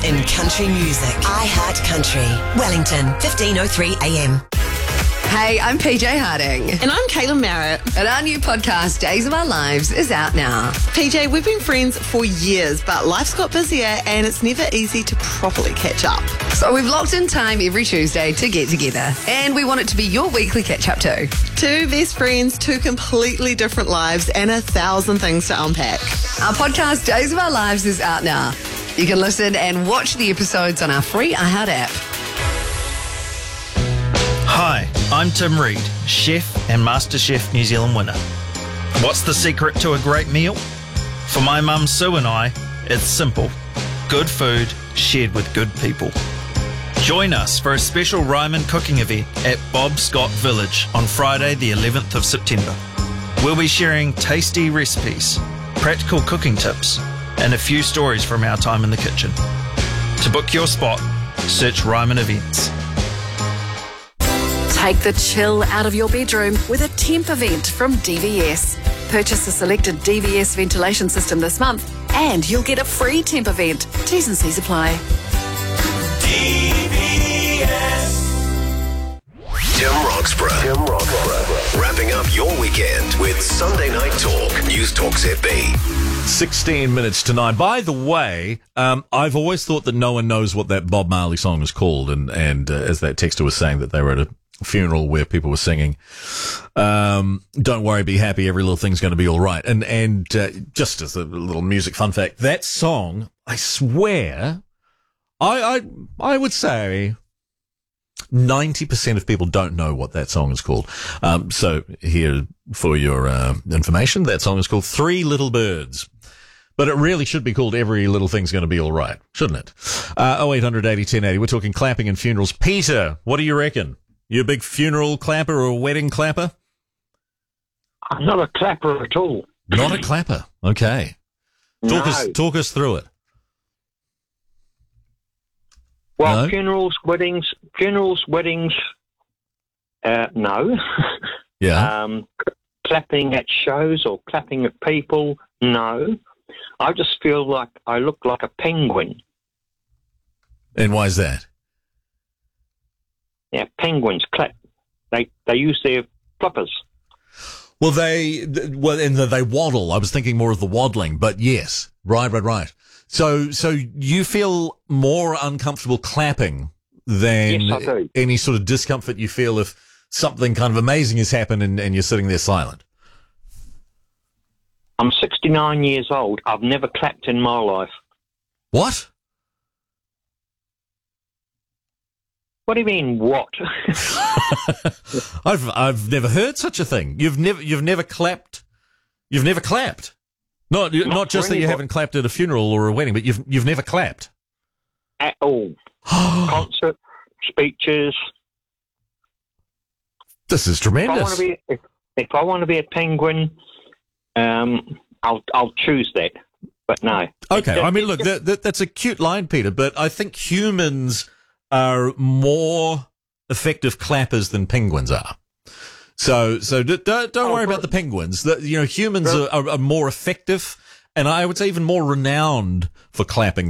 in country music. iHeart Country. Wellington, 1503 AM. Hey, I'm PJ Harding. And I'm Caitlin Merritt. And our new podcast, Days of Our Lives, is out now. PJ, we've been friends for years, but life's got busier and it's never easy to properly catch up. So we've locked in time every Tuesday to get together. And we want it to be your weekly catch-up too. Two best friends, two completely different lives, and 1,000 things to unpack. Our podcast, Days of Our Lives, is out now. You can listen and watch the episodes on our free iHeart app. Hi, I'm Tim Reid, chef and MasterChef New Zealand winner. What's the secret to a great meal? For my mum Sue and I, it's simple. Good food shared with good people. Join us for a special Ryman cooking event at Bob Scott Village on Friday the 11th of September. We'll be sharing tasty recipes, practical cooking tips, and a few stories from our time in the kitchen. To book your spot, search Ryman Events. Take the chill out of your bedroom with a temp event from DVS. Purchase a selected DVS ventilation system this month and you'll get a free temp event. T's and C's apply. Tim Roxburgh. Wrapping up your weekend with Sunday Night Talk. News Talk ZB. 16 minutes to 9. By the way, I've always thought that no one knows what that Bob Marley song is called. And as that texter was saying, that they were at a funeral where people were singing, don't worry, be happy, every little thing's going to be all right. And just as a little music fun fact, that song, I swear, I would say 90% of people don't know what that song is called. So here for your information, that song is called Three Little Birds. But it really should be called Every Little Thing's Going to Be All Right, shouldn't it? 0800 80 1080. We're talking clapping and funerals. Peter, what do you reckon? You a big funeral clapper or a wedding clapper? I'm not a clapper at all. Not a clapper. Okay. Talk us through it. Well, No? funerals, weddings, no. Yeah. Clapping at shows or clapping at people, no. I just feel like I look like a penguin. And why is that? Yeah, penguins clap. They use their flippers. Well, they waddle. I was thinking more of the waddling, but yes. Right. So you feel more uncomfortable clapping than Yes, I do. any sort of discomfort you feel if something kind of amazing has happened and you're sitting there silent. I'm 69 years old. I've never clapped in my life. What? What do you mean, what? I've never heard such a thing. You've never clapped. You've never clapped. Not just that you anybody. haven't clapped at a funeral or a wedding, but you've never clapped. At all. Concert, speeches. This is tremendous. If I want to be a penguin, I'll choose that. But no. Okay, I mean, look, that's a cute line, Peter, but I think humans are more effective clappers than penguins are. So don't worry about the penguins. Humans are more effective, and I would say even more renowned for clapping